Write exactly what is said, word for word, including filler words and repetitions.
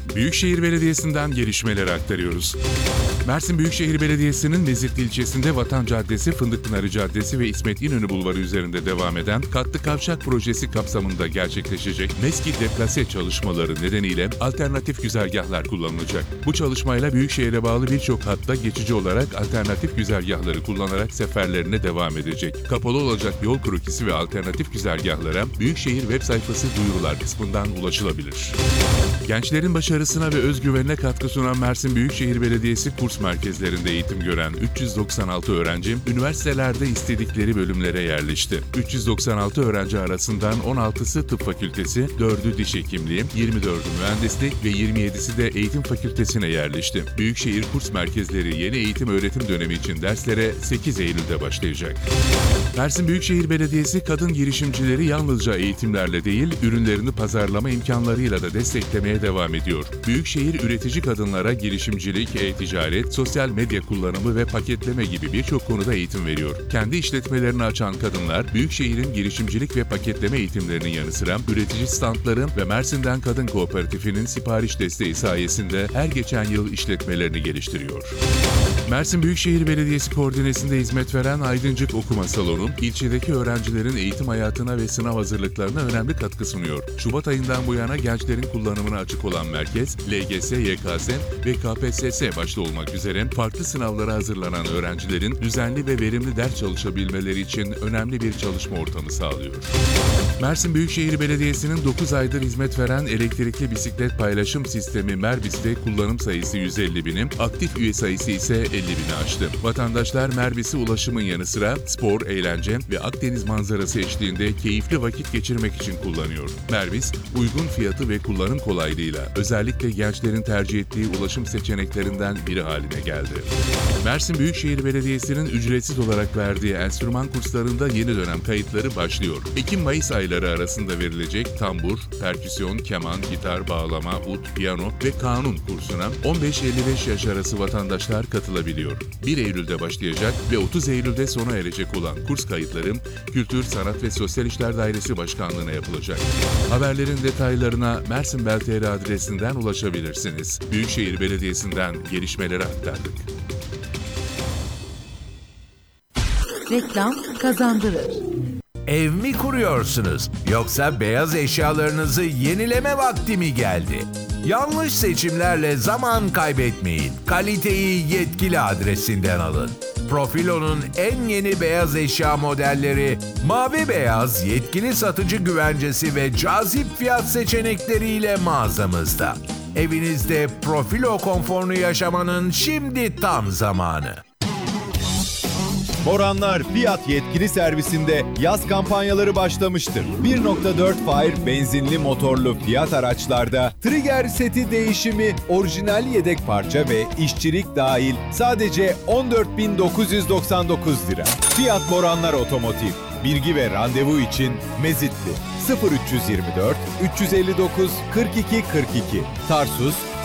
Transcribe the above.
Büyükşehir Belediyesi'nden gelişmeleri aktarıyoruz. Mersin Büyükşehir Belediyesi'nin Mezitli ilçesinde Vatan Caddesi, Fındıkpınarı Caddesi ve İsmet İnönü Bulvarı üzerinde devam eden katlı kavşak projesi kapsamında gerçekleşecek MESKİ deplase çalışmaları nedeniyle alternatif güzergahlar kullanılacak. Bu çalışmayla Büyükşehir'e bağlı birçok hatta geçici olarak alternatif güzergahları kullanarak seferlerine devam edecek. Kapalı olacak yol krokisi ve alternatif güzergahlara Büyükşehir web sayfası duyurular kısmından ulaşılabilir. Gençlerin başarısına ve özgüvenine katkı sunan Mersin Büyükşehir Belediyesi kurs merkezlerinde eğitim gören üç yüz doksan altı öğrenci, üniversitelerde istedikleri bölümlere yerleşti. üç yüz doksan altı öğrenci arasından on altısı tıp fakültesi, dördü diş hekimliği, yirmi dördü mühendislik ve yirmi yedisi de eğitim fakültesine yerleşti. Büyükşehir kurs merkezleri yeni eğitim öğretim dönemi için derslere sekiz Eylül'de başlayacak. Mersin Büyükşehir Belediyesi kadın girişimcileri yalnızca eğitimlerle değil, ürünlerini pazarlama imkanlarıyla da desteklemeye devam ediyor. Büyükşehir üretici kadınlara girişimcilik, e-ticaret, sosyal medya kullanımı ve paketleme gibi birçok konuda eğitim veriyor. Kendi işletmelerini açan kadınlar, Büyükşehir'in girişimcilik ve paketleme eğitimlerinin yanı sıra üretici standların ve Mersin'den Kadın Kooperatifinin sipariş desteği sayesinde her geçen yıl işletmelerini geliştiriyor. Mersin Büyükşehir Belediyesi koordinesinde hizmet veren Aydıncık Okuma Salonu, ilçedeki öğrencilerin eğitim hayatına ve sınav hazırlıklarına önemli katkı sunuyor. Şubat ayından bu yana gençlerin kullanımına açık olan merkez, L G S, Y K S ve K P S S başta olmak üzere farklı sınavlara hazırlanan öğrencilerin düzenli ve verimli ders çalışabilmeleri için önemli bir çalışma ortamı sağlıyor. Mersin Büyükşehir Belediyesi'nin dokuz aydır hizmet veren elektrikli bisiklet paylaşım sistemi Merbis'te kullanım sayısı yüz elli bini, aktif üye sayısı ise elli bini aştı. Vatandaşlar Merbis'i ulaşımın yanı sıra spor, eğlence ve Akdeniz manzarası eşliğinde keyifli vakit geçirmek için kullanıyor. Merbis, uygun fiyatı ve kullanım kolaylığıyla özellikle gençlerin tercih ettiği ulaşım seçeneklerinden biri haline geldi. Mersin Büyükşehir Belediyesi'nin ücretsiz olarak verdiği enstrüman kurslarında yeni dönem kayıtları başlıyor. Ekim-Mayıs ayları arasında verilecek tambur, perküsyon, keman, gitar, bağlama, ut, piyano ve kanun kursuna on beş elli beş yaş arası vatandaşlar katılabiliyor. bir Eylül'de başlayacak ve otuz Eylül'de sona erecek olan kurs kayıtları Kültür, Sanat ve Sosyal İşler Dairesi Başkanlığı'na yapılacak. Haberlerin detaylarına Mersin Bel T R adresinden ulaşabilirsiniz. Büyükşehir Belediyesi'nden gelişmeleri aktardık. Reklam kazandırır. Ev mi kuruyorsunuz? Yoksa beyaz eşyalarınızı yenileme vakti mi geldi? Yanlış seçimlerle zaman kaybetmeyin. Kaliteyi yetkili adresinden alın. Profilo'nun en yeni beyaz eşya modelleri, mavi beyaz yetkili satıcı güvencesi ve cazip fiyat seçenekleriyle mağazamızda. Evinizde Profilo konforunu yaşamanın şimdi tam zamanı. Moranlar Fiyat yetkili servisinde yaz kampanyaları başlamıştır. bir nokta dört Fire benzinli motorlu Fiat araçlarda trigger seti değişimi, orijinal yedek parça ve işçilik dahil sadece on dört bin dokuz yüz doksan dokuz lira. Fiyat Moranlar Otomotiv. Bilgi ve randevu için Mezitli sıfır üç yüz yirmi dört üç yüz elli dokuz kırk iki kırk iki, Tarsus